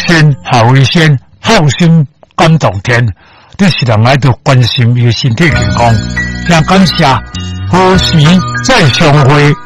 先下为先，好心感动天。这是人爱都关心伊身体健康，也感谢何时再相会。